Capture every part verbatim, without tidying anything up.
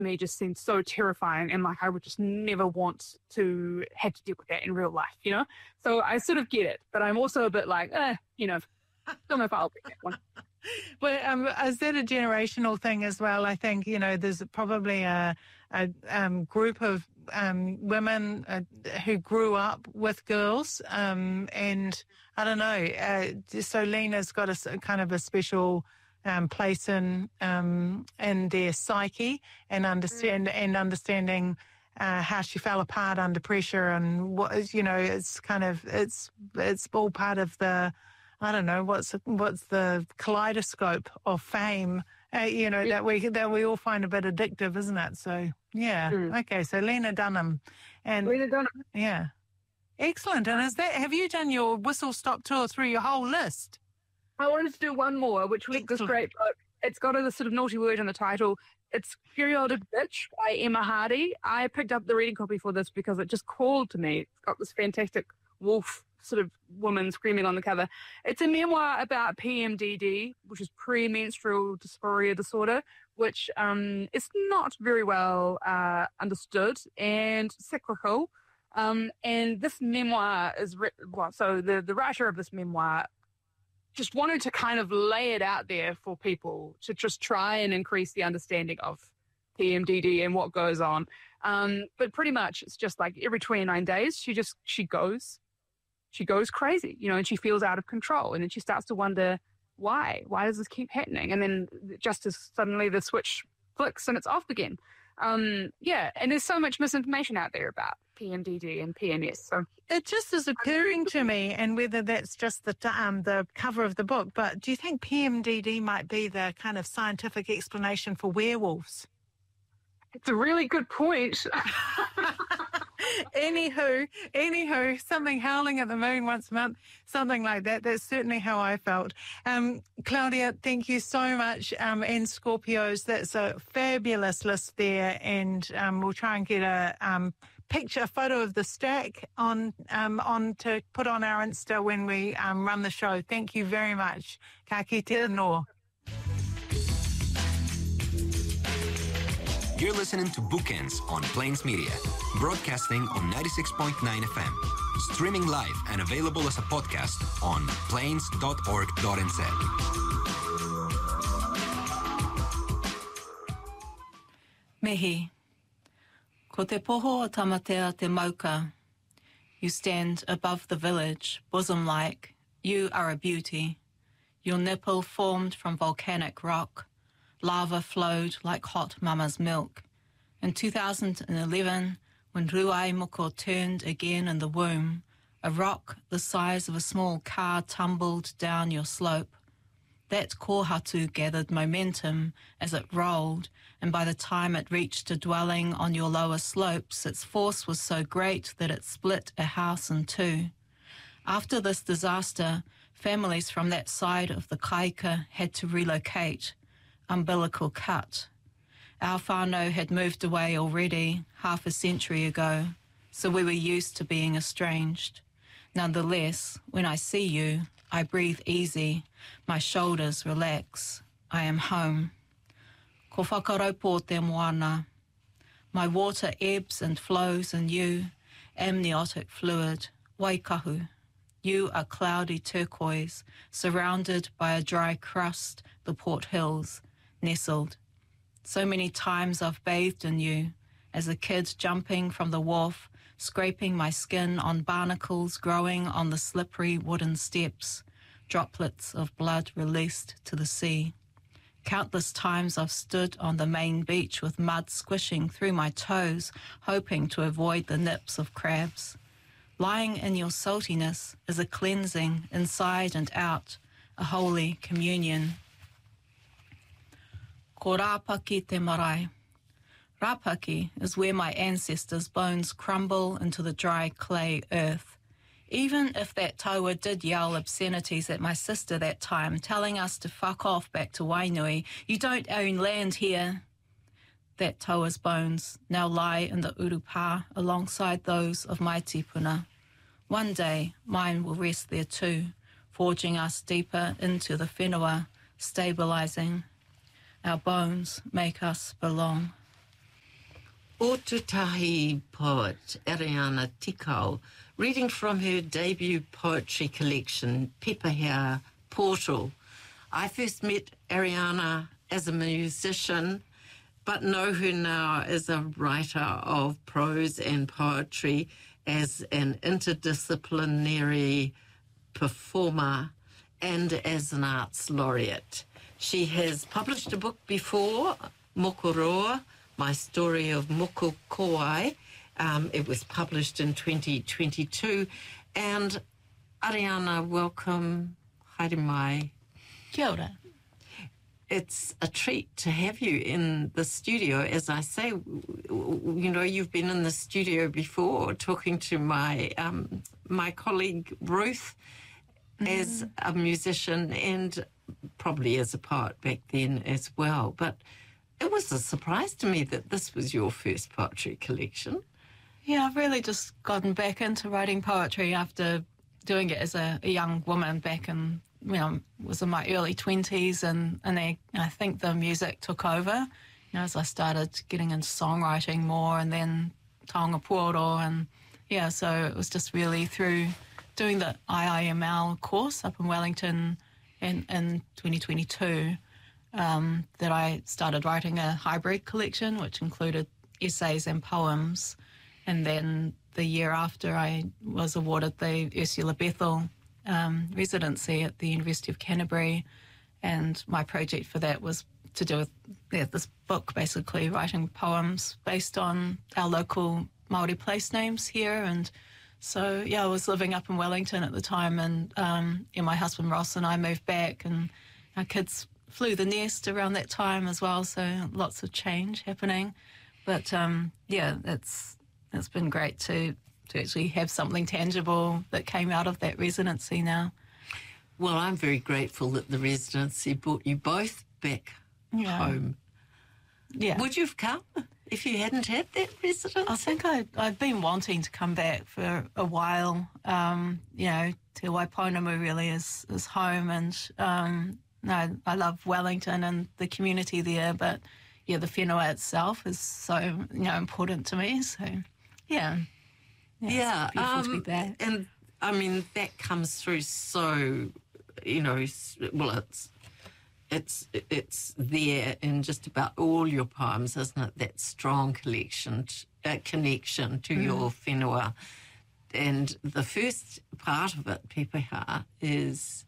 me just seemed so terrifying, and like I would just never want to have to deal with that in real life, you know? So I sort of get it, but I'm also a bit like, eh, you know, don't know if I'll pick that one. Well, um, is that a generational thing as well? I think, you know, there's probably a, a um, group of um, women uh, who grew up with girls, um, and I don't know, uh, so Lena's got a, a kind of a special um, place in um, in their psyche, and understand mm. and understanding uh, how she fell apart under pressure, and what, you know, it's kind of it's it's all part of the, I don't know, what's what's the kaleidoscope of fame, uh, you know, yeah. that we that we all find a bit addictive, isn't it? So yeah, mm. okay. So Lena Dunham, and Lena Dunham, yeah, excellent. And is that, have you done your whistle stop tour through your whole list? I wanted to do one more, which was this great book. It's got a sort of naughty word in the title. It's Periodic Bitch by Emma Hardy. I picked up the reading copy for this because it just called to me. It's got this fantastic wolf sort of woman screaming on the cover. It's a memoir about P M D D, which is premenstrual dysphoria disorder, which um, is not very well uh, understood and cyclical. Um, and this memoir is, written, well, so the, the writer of this memoir just wanted to kind of lay it out there for people to just try and increase the understanding of P M D D and what goes on. Um, but pretty much it's just like every twenty-nine days, she just, she goes, she goes crazy, you know, and she feels out of control. And then she starts to wonder, why? Why does this keep happening? And then just as suddenly the switch flicks and it's off again. Um, yeah, and there's so much misinformation out there about P M D D and P M S. So it just is occurring to me, and whether that's just the um, the cover of the book, but do you think P M D D might be the kind of scientific explanation for werewolves? It's a really good point. anywho, anywho, something howling at the moon once a month, something like that. That's certainly how I felt. Um, Claudia, thank you so much. Um, and Scorpios, that's a fabulous list there. And um, we'll try and get a um, picture, a photo of the stack on um, on to put on our Insta when we um, run the show. Thank you very much. Ka kite anō. You're listening to Bookends on Plains Media, broadcasting on ninety-six point nine F M, streaming live and available as a podcast on plains dot org dot n z. Mihi, ko te poho o tamatea te mauka. You stand above the village, bosom-like. You are a beauty. Your nipple formed from volcanic rock. Lava flowed like hot mama's milk. In two thousand eleven, when Ruai Moko turned again in the womb, a rock the size of a small car tumbled down your slope. That kōhatu gathered momentum as it rolled, and by the time it reached a dwelling on your lower slopes, its force was so great that it split a house in two. After this disaster, families from that side of the Kaika had to relocate. Umbilical cut. Our whānau had moved away already half a century ago, so we were used to being estranged. Nonetheless, when I see you, I breathe easy, my shoulders relax. I am home. Ko whakaraupo te moana. My water ebbs and flows in you, amniotic fluid, waikahu. You are cloudy turquoise, surrounded by a dry crust, the Port Hills, nestled. So many times I've bathed in you, as a kid jumping from the wharf, scraping my skin on barnacles growing on the slippery wooden steps, droplets of blood released to the sea. Countless times I've stood on the main beach with mud squishing through my toes, hoping to avoid the nips of crabs. Lying in your saltiness is a cleansing inside and out, a holy communion. Ko Rāpaki te marae. Rāpaki is where my ancestors' bones crumble into the dry clay earth. Even if that taua did yell obscenities at my sister that time, telling us to fuck off back to Wainui, you don't own land here. That taua's bones now lie in the Urupā alongside those of my tipuna. One day, mine will rest there too, forging us deeper into the whenua, stabilising. Our bones make us belong. Otutahi poet Ariana Tikau, reading from her debut poetry collection, Pepahia Portal. I first met Ariana as a musician, but know her now as a writer of prose and poetry, as an interdisciplinary performer, and as an arts laureate. She has published a book before, Mokoroa, My Story of Moko Kowai. Um, it was published in twenty twenty-two. And Ariana, welcome. Haere mai. Kia ora. It's a treat to have you in the studio. As I say, you know, you've been in the studio before talking to my um, my colleague Ruth mm. as a musician and probably as a poet back then as well. But it was a surprise to me that this was your first poetry collection. Yeah, I've really just gotten back into writing poetry after doing it as a, a young woman back in, you know, was in my early twenties, and, and I, I think the music took over, you know, as I started getting into songwriting more, and then taonga puoro, and yeah, so it was just really through doing the I I M L course up in Wellington in, in twenty twenty-two um, that I started writing a hybrid collection, which included essays and poems, and then the year after I was awarded the Ursula Bethel Um, residency at the University of Canterbury, and my project for that was to do with yeah, this book, basically writing poems based on our local Māori place names here. And so yeah, I was living up in Wellington at the time, and um, yeah, my husband Ross and I moved back, and our kids flew the nest around that time as well, so lots of change happening. But um, yeah, it's it's been great to to actually have something tangible that came out of that residency now. Well, I'm very grateful that the residency brought you both back yeah. home. Yeah. Would you have come if you hadn't had that residency? I think I, I've been wanting to come back for a while. Um, you know, Te Waipounamu really is, is home, and um, no, I love Wellington and the community there, but yeah, the whenua itself is so, you know, important to me. So, yeah. Yeah, yeah, it's beautiful um, to be back. And I mean that comes through so, you know, well, it's it's it's there in just about all your poems, isn't it? That strong collection, uh, connection to mm. your whenua, and the first part of it, Pepeha, is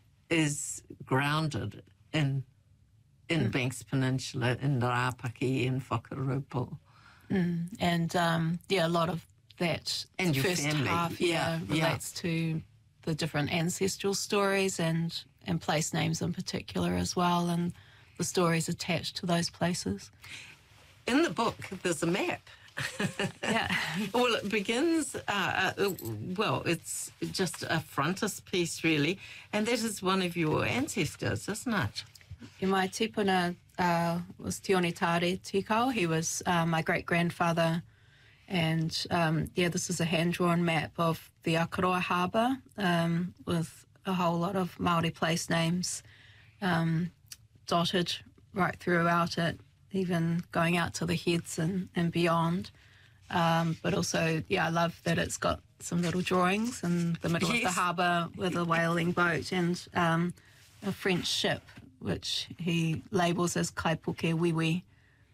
is grounded in in mm. Banks Peninsula, in Rapaki, in Whakarupo, mm. and um, yeah, a lot of that and your first family. half yeah, yeah, relates yeah. to the different ancestral stories and, and place names in particular as well, and the stories attached to those places. In the book, there's a map. yeah. Well, it begins, uh, uh, well, it's just a frontispiece, really, and that is one of your ancestors, isn't it? Yeah, my tipuna uh, was Tioni Tare Tikau. He was uh, my great-grandfather. And, um, yeah, this is a hand-drawn map of the Akaroa Harbour um, with a whole lot of Māori place names um, dotted right throughout it, even going out to the heads and, and beyond. Um, but also, yeah, I love that it's got some little drawings in the middle yes. of the harbour with a whaling boat and um, a French ship, which he labels as Kaipuke Wiwi.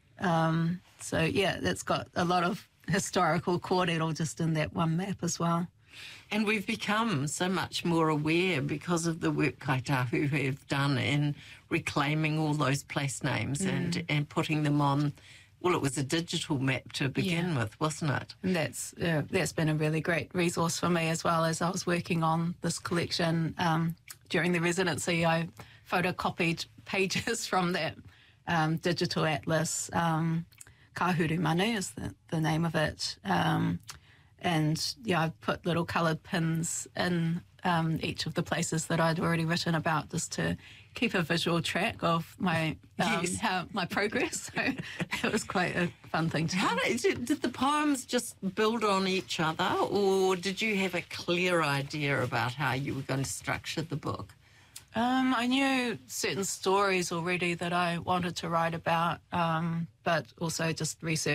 Um, so, yeah, that's got a lot of historical kōrero just in that one map as well. And we've become so much more aware because of the work Kaitahu have done in reclaiming all those place names mm. and, and putting them on, well, it was a digital map to begin yeah. with, wasn't it? And that's, uh, that's been a really great resource for me as well. As I was working on this collection um, during the residency, I photocopied pages from that um, digital atlas. Um, Kahuru Manu is the, the name of it. Um, and, yeah, I put little coloured pins in um, each of the places that I'd already written about just to keep a visual track of my um, yes. how, my progress. So it was quite a fun thing to do. How did, did the poems just build on each other, or did you have a clear idea about how you were going to structure the book? Um, I knew certain stories already that I wanted to write about, um, but also just research